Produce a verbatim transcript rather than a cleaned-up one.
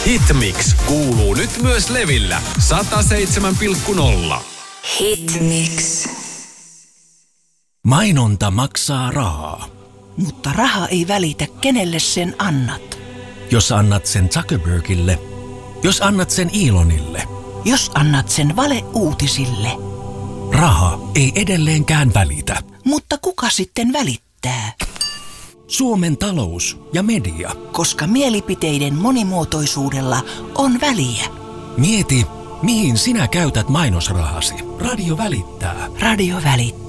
Hitmix kuuluu nyt myös Levillä sata seitsemän pilkku nolla. Hitmix. Mainonta maksaa rahaa. Mutta raha ei välitä, kenelle sen annat. Jos annat sen Zuckerbergille, jos annat sen Elonille, Jos annat sen valeuutisille. raha ei edelleenkään välitä. Mutta kuka sitten välittää? Suomen talous ja media. Koska mielipiteiden monimuotoisuudella on väliä. Mieti, mihin sinä käytät mainosrahasi. Radio välittää. Radio välittää.